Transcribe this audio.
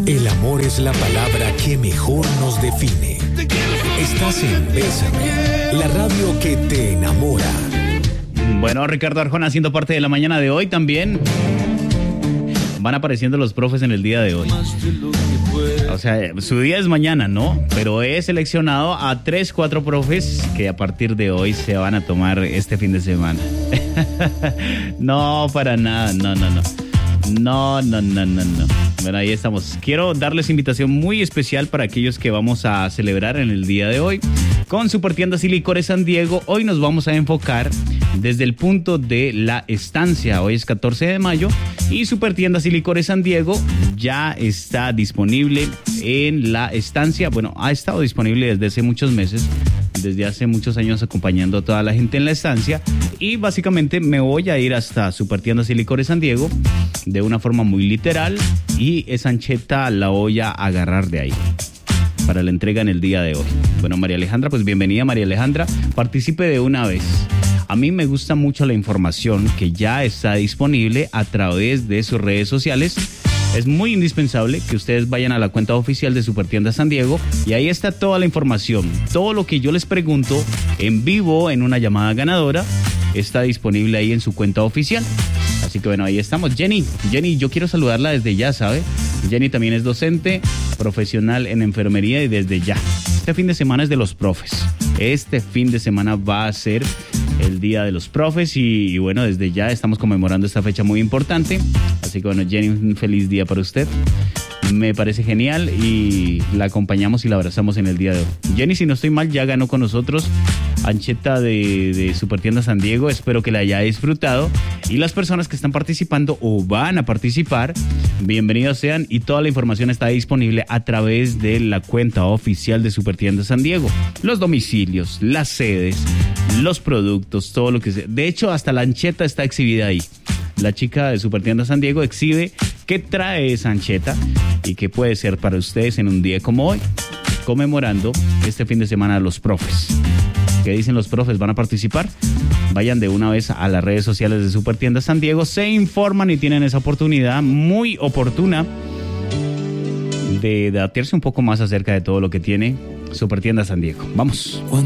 El amor es la palabra que mejor nos define. Estás en Bésame, la radio que te enamora. Bueno, Ricardo Arjona haciendo parte de la mañana de hoy también. Van apareciendo los profes en el día de hoy. O sea, su día es mañana, ¿no? Pero he seleccionado a 3-4 profes que a partir de hoy se van a tomar este fin de semana. No, para nada, no. No. Bueno, ahí estamos. Quiero darles invitación muy especial para aquellos que vamos a celebrar en el día de hoy. Con Supertiendas y Licores San Diego, hoy nos vamos a enfocar desde el punto de la estancia. Hoy es 14 de mayo y Supertiendas y Licores San Diego ya está disponible en la estancia. Bueno, ha estado disponible desde hace muchos meses, desde hace muchos años acompañando a toda la gente en la estancia. Y básicamente me voy a ir hasta Supertiendas y Licores San Diego de una forma muy literal y esa ancheta la voy a agarrar de ahí para la entrega en el día de hoy. Bueno, María Alejandra, pues bienvenida María Alejandra, participe de una vez. A mí me gusta mucho la información que ya está disponible a través de sus redes sociales. Es muy indispensable que ustedes vayan a la cuenta oficial de Supertiendas San Diego y ahí está toda la información. Todo lo que yo les pregunto en vivo en una llamada ganadora está disponible ahí en su cuenta oficial. Así que bueno, ahí estamos. Jenny, yo quiero saludarla desde ya, ¿sabe? Jenny también es docente, profesional en enfermería y desde ya. Este fin de semana es de los profes. Este fin de semana va a ser el día de los profes y bueno, desde ya estamos conmemorando esta fecha muy importante. Así que bueno, Jenny, un feliz día para usted. Me parece genial y la acompañamos y la abrazamos en el día de hoy. Jenny, si no estoy mal, ya ganó con nosotros ancheta de Supertiendas San Diego. Espero que la haya disfrutado. Y las personas que están participando o van a participar, bienvenidos sean. Y toda la información está disponible a través de la cuenta oficial de Supertiendas San Diego. Los domicilios, las sedes, los productos, todo lo que sea. De hecho, hasta la ancheta está exhibida ahí. La chica de Supertiendas San Diego exhibe qué trae esa ancheta y qué puede ser para ustedes en un día como hoy, conmemorando este fin de semana a los profes. ¿Qué dicen los profes? ¿Van a participar? Vayan de una vez a las redes sociales de Supertiendas San Diego, se informan y tienen esa oportunidad muy oportuna de debatirse un poco más acerca de todo lo que tiene Supertiendas San Diego. Vamos.